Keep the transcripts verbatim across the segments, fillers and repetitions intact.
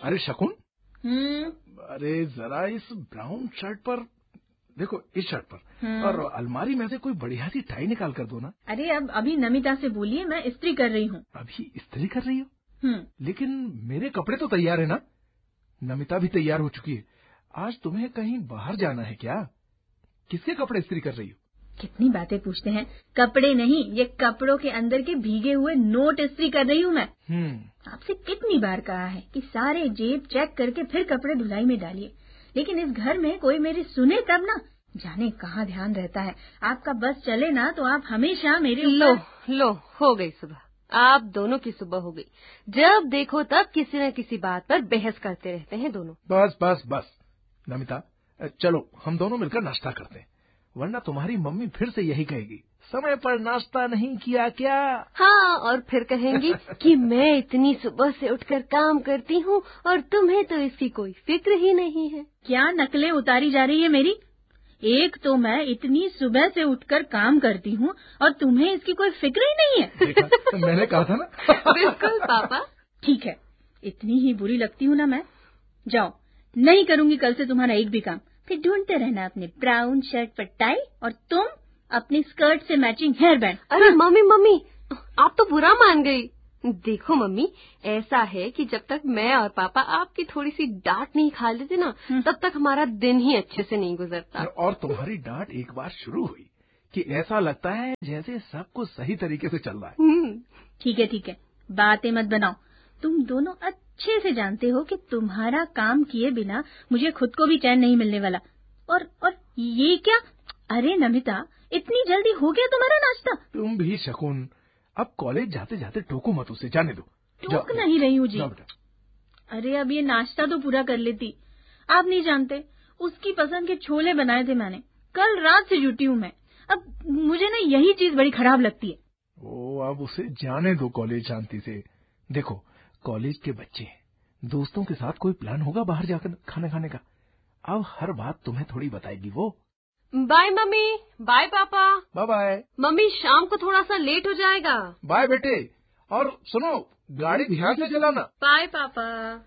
अरे शकुन, हम्म अरे जरा इस ब्राउन शर्ट पर देखो, इस शर्ट पर, और अलमारी में से कोई बढ़िया सी टाई निकाल कर दो ना। अरे अब अभी नमिता से बोलिए, मैं इस्त्री कर रही हूँ। अभी इस्त्री कर रही हो? हम्म लेकिन मेरे कपड़े तो तैयार है ना। नमिता भी तैयार हो चुकी है। आज तुम्हें कहीं बाहर जाना है क्या? किसके कपड़े इस्त्री कर रही हो? कितनी बातें पूछते हैं। कपड़े नहीं, ये कपड़ों के अंदर के भीगे हुए नोट इस्त्री कर रही हूँ मैं। हम्म आपसे कितनी बार कहा है कि सारे जेब चेक करके फिर कपड़े धुलाई में डालिए, लेकिन इस घर में कोई मेरी सुने तब ना। जाने कहाँ ध्यान रहता है। आपका बस चले ना तो आप हमेशा मेरे लो लो हो गई सुबह, आप दोनों की सुबह हो गई। जब देखो तब किसी न किसी बात पर बहस करते रहते हैं दोनों। बस बस बस नमिता, चलो हम दोनों मिलकर नाश्ता करते हैं, वरना तुम्हारी मम्मी फिर से यही कहेगी, समय पर नाश्ता नहीं किया क्या। हाँ, और फिर कहेंगी कि मैं इतनी सुबह से उठकर काम करती हूँ और तुम्हें तो इसकी कोई फिक्र ही नहीं है। क्या नकलें उतारी जा रही है मेरी। एक तो मैं इतनी सुबह से उठकर काम करती हूँ और तुम्हें इसकी कोई फिक्र ही नहीं है। देखा, तो मैंने कहा था ना। बिल्कुल पापा। ठीक है, इतनी ही बुरी लगती हूँ ना मैं। जाओ, नहीं करूँगी कल से तुम्हारा एक भी काम। फिर ढूंढते रहना अपने ब्राउन शर्ट पर टाई और तुम अपनी स्कर्ट से मैचिंग हेयर बैंड। अरे मम्मी मम्मी, आप तो बुरा मान गई। देखो मम्मी, ऐसा है कि जब तक मैं और पापा आपकी थोड़ी सी डांट नहीं खा लेते ना, तब तक हमारा दिन ही अच्छे से नहीं गुजरता। और तुम्हारी डांट एक बार शुरू हुई कि ऐसा लगता है जैसे सब कुछ सही तरीके से चल रहा है। ठीक है ठीक है, बातें मत बनाओ। तुम दोनों अच्छे से जानते हो कि तुम्हारा काम किए बिना मुझे खुद को भी चैन नहीं मिलने वाला। और और ये क्या? अरे नमिता, इतनी जल्दी हो गया तुम्हारा नाश्ता? तुम भी शकुन, अब कॉलेज जाते जाते टोको मत उसे, जाने दो। टोक नहीं रही हूँ जी। अरे अब ये नाश्ता तो पूरा कर लेती। आप नहीं जानते, उसकी पसंद के छोले बनाए थे मैंने। कल रात से जुटी हूँ मैं। अब मुझे ना यही चीज बड़ी खराब लगती है। ओ, अब उसे जाने दो कॉलेज शांति से। देखो, कॉलेज के बच्चे हैं, दोस्तों के साथ कोई प्लान होगा बाहर जाकर खाना खाने का। अब हर बात तुम्हें थोड़ी बताएगी वो। बाय मम्मी, बाय पापा। Bye bye. मम्मी, शाम को थोड़ा सा लेट हो जाएगा। बाय बेटे, और सुनो, गाड़ी ध्यान से चलाना। बाय पापा।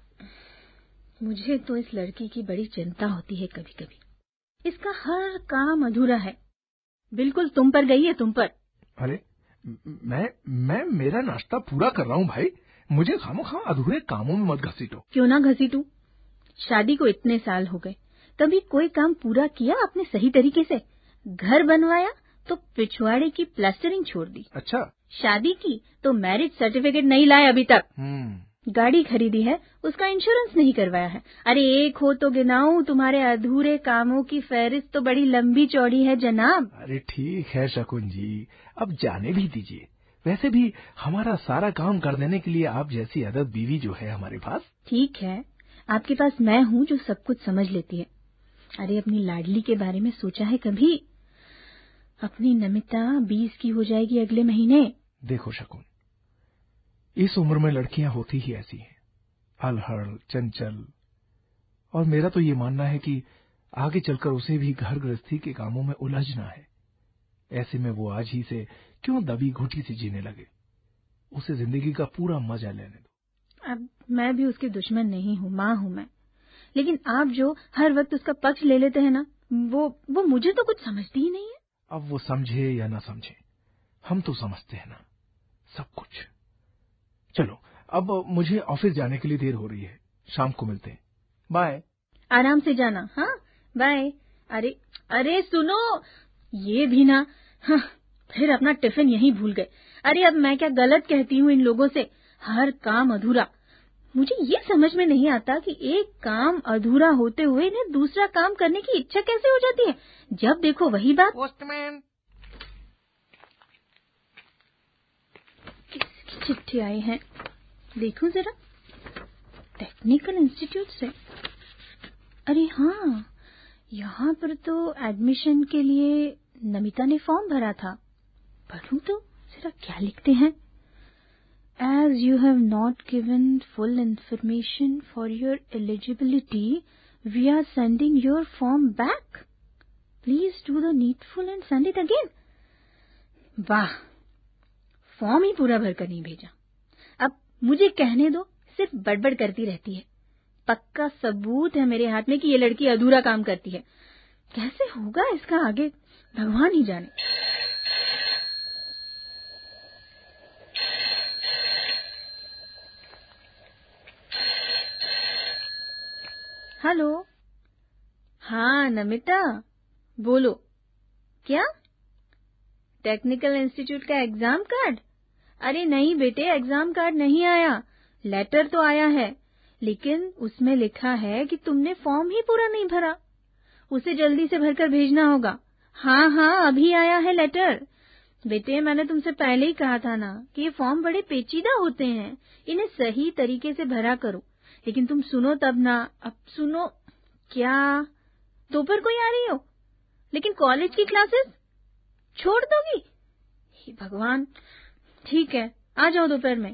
मुझे तो इस लड़की की बड़ी चिंता होती है कभी कभी। इसका हर काम अधूरा है। बिल्कुल तुम पर गई है, तुम पर। अरे मैं मैं मेरा नाश्ता पूरा कर रहा हूँ भाई, मुझे खामोखा अधूरे कामों में मत घसीटो। क्यों ना घसीटूं? शादी को इतने साल हो गए, कभी कोई काम पूरा किया आपने सही तरीके से? घर बनवाया तो पिछवाड़े की प्लास्टरिंग छोड़ दी। अच्छा। शादी की तो मैरिज सर्टिफिकेट नहीं लाए अभी तक। हम्म गाड़ी खरीदी है, उसका इंश्योरेंस नहीं करवाया है। अरे एक हो तो गिनाऊं, तुम्हारे अधूरे कामों की फहरिस्त तो बड़ी लंबी चौड़ी है जनाब। अरे ठीक है शकुन जी, अब जाने भी दीजिए। वैसे भी हमारा सारा काम कर देने के लिए आप जैसी अदब बीवी जो है हमारे पास। ठीक है, आपके पास मैं हूँ जो सब कुछ समझ लेती है। अरे अपनी लाडली के बारे में सोचा है कभी? अपनी नमिता बीस की हो जाएगी अगले महीने। देखो शकुन, इस उम्र में लड़कियां होती ही ऐसी हैं, अलहड़ चंचल, और मेरा तो ये मानना है कि आगे चलकर उसे भी घर गृहस्थी के कामों में उलझना है। ऐसे में वो आज ही से क्यों दबी घुटी से जीने लगे। उसे जिंदगी का पूरा मजा लेने दो। अब मैं भी उसके दुश्मन नहीं हूँ, माँ हूँ मैं। लेकिन आप जो हर वक्त उसका पक्ष ले लेते हैं ना, वो वो मुझे तो कुछ समझती ही नहीं है। अब वो समझे या ना समझे, हम तो समझते हैं ना सब कुछ। चलो, अब मुझे ऑफिस जाने के लिए देर हो रही है, शाम को मिलते हैं। बाय। आराम से जाना। हाँ, बाय। अरे अरे सुनो, ये भी ना, हाँ, फिर अपना टिफिन यहीं भूल गए। अरे अब मैं क्या गलत कहती हूँ इन लोगों से, हर काम अधूरा। मुझे ये समझ में नहीं आता कि एक काम अधूरा होते हुए इन्हें दूसरा काम करने की इच्छा कैसे हो जाती है। जब देखो वही बात। पोस्टमैन। किसकी चिट्ठी आई है, देखूं जरा। टेक्निकल इंस्टीट्यूट से। अरे हाँ, यहाँ पर तो एडमिशन के लिए नमिता ने फॉर्म भरा था। पढ़ूं तो जरा क्या लिखते हैं। As you have not given full information for your eligibility, we are sending your form back. Please do the needful and send it again. वाह, फॉर्म ही पूरा भरकर नहीं भेजा। अब मुझे कहने दो, सिर्फ बड़बड़ करती रहती है। पक्का सबूत है मेरे हाथ में कि ये लड़की अधूरा काम करती है। कैसे होगा इसका आगे भगवान ही जाने। हेलो, हाँ नमिता, बोलो। क्या? टेक्निकल इंस्टीट्यूट का एग्जाम कार्ड? अरे नहीं बेटे, एग्जाम कार्ड नहीं आया, लेटर तो आया है, लेकिन उसमें लिखा है कि तुमने फॉर्म ही पूरा नहीं भरा, उसे जल्दी से भरकर भेजना होगा। हाँ हाँ, अभी आया है लेटर। बेटे मैंने तुमसे पहले ही कहा था ना कि ये फॉर्म बड़े पेचीदा होते हैं, इन्हें सही तरीके से भरा करो, लेकिन तुम सुनो तब ना। अब सुनो। क्या दोपहर को ही आ रही हो? लेकिन कॉलेज की क्लासेस छोड़ दोगी? हे भगवान, ठीक है आ जाओ दोपहर में।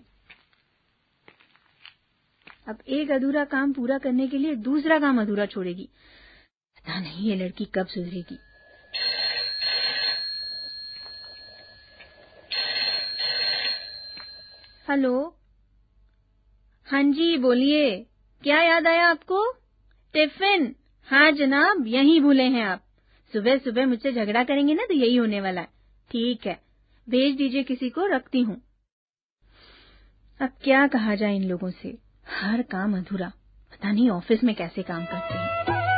अब एक अधूरा काम पूरा करने के लिए दूसरा काम अधूरा छोड़ेगी। पता नहीं ये लड़की कब सुधरेगी। हेलो, हाँ जी बोलिए, क्या याद आया आपको? टिफिन? हाँ जनाब, यही भूले हैं आप। सुबह सुबह मुझसे झगड़ा करेंगे ना तो यही होने वाला है। ठीक है, भेज दीजिए किसी को, रखती हूँ। अब क्या कहा जाए इन लोगों से, हर काम अधूरा। पता नहीं ऑफिस में कैसे काम करते हैं।